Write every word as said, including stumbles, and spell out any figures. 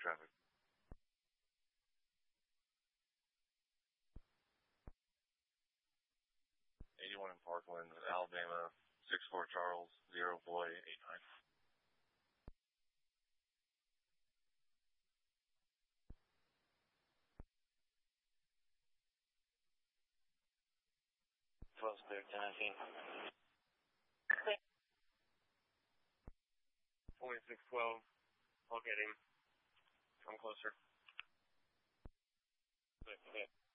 traffic. eighty-one in Parkland, Alabama, six four Charles, zero boy, eight nine. twelve's clear, ten nineteen. twenty-six twelve, I'll get him. Come closer. Okay.